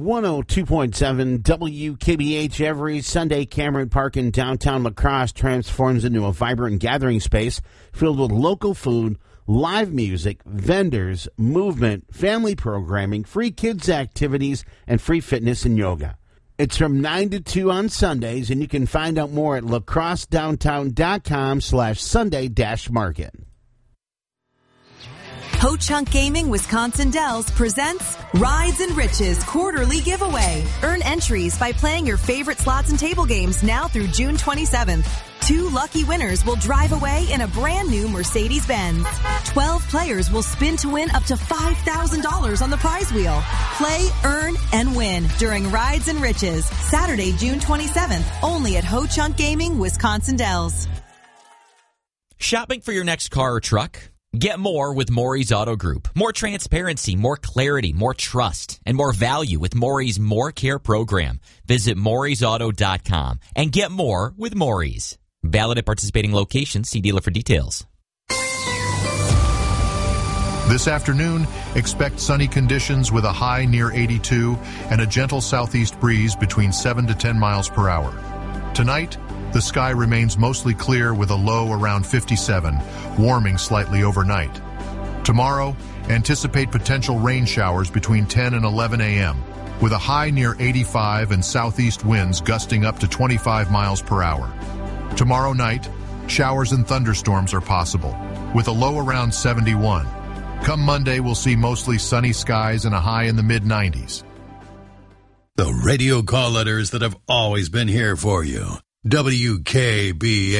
102.7 WKBH. Every Sunday, Cameron Park in downtown La Crosse transforms into a vibrant gathering space filled with local food, live music, vendors, movement, family programming, free kids activities, and free fitness and yoga. It's from 9 to 2 on Sundays, and you can find out more at lacrossedowntown.com/Sunday-market. Ho Chunk Gaming Wisconsin Dells presents Rides and Riches Quarterly Giveaway. Earn entries by playing your favorite slots and table games now through June 27th. 2 lucky winners will drive away in a brand new Mercedes-Benz. 12 players will spin to win up to $5,000 on the prize wheel. Play, earn, and win during Rides and Riches, Saturday, June 27th, only at Ho Chunk Gaming Wisconsin Dells. Shopping for your next car or truck? Get more with Maury's Auto Group. More transparency, more clarity, more trust, and more value with Maury's More Care program. Visit Maury'sAuto.com and get more with Maury's. Valid at participating locations. See dealer for details. This afternoon, expect sunny conditions with a high near 82 and a gentle southeast breeze between 7 to 10 miles per hour. Tonight, the sky remains mostly clear with a low around 57, warming slightly overnight. Tomorrow, anticipate potential rain showers between 10 and 11 a.m., with a high near 85 and southeast winds gusting up to 25 miles per hour. Tomorrow night, showers and thunderstorms are possible, with a low around 71. Come Monday, we'll see mostly sunny skies and a high in the mid-90s. The radio call letters that have always been here for you. WKBH.